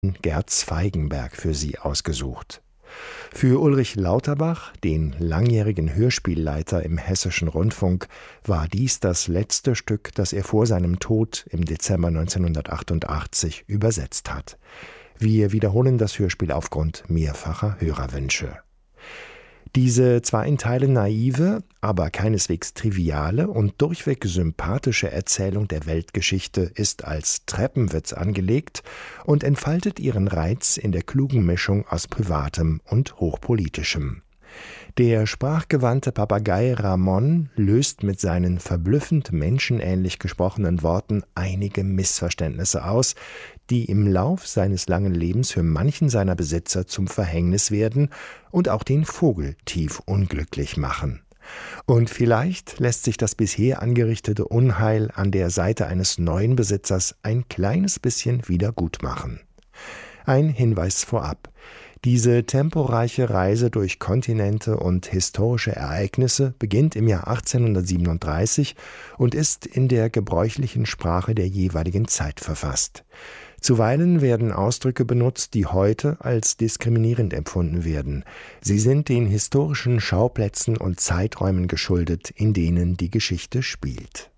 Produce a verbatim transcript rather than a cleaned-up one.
Gerd Zweigenberg für Sie ausgesucht. Für Ulrich Lauterbach, den langjährigen Hörspielleiter im Hessischen Rundfunk, war dies das letzte Stück, das er vor seinem Tod im Dezember neunzehnhundertachtundachtzig übersetzt hat. Wir wiederholen das Hörspiel aufgrund mehrfacher Hörerwünsche. Diese zwar in Teilen naive, aber keineswegs triviale und durchweg sympathische Erzählung der Weltgeschichte ist als Treppenwitz angelegt und entfaltet ihren Reiz in der klugen Mischung aus Privatem und Hochpolitischem. Der sprachgewandte Papagei Ramon löst mit seinen verblüffend menschenähnlich gesprochenen Worten einige Missverständnisse aus, die im Lauf seines langen Lebens für manchen seiner Besitzer zum Verhängnis werden und auch den Vogel tief unglücklich machen. Und vielleicht lässt sich das bisher angerichtete Unheil an der Seite eines neuen Besitzers ein kleines bisschen wieder gut machen. Ein Hinweis vorab: Diese temporeiche Reise durch Kontinente und historische Ereignisse beginnt im Jahr achtzehnhundertsiebenunddreißig und ist in der gebräuchlichen Sprache der jeweiligen Zeit verfasst. Zuweilen werden Ausdrücke benutzt, die heute als diskriminierend empfunden werden. Sie sind den historischen Schauplätzen und Zeiträumen geschuldet, in denen die Geschichte spielt.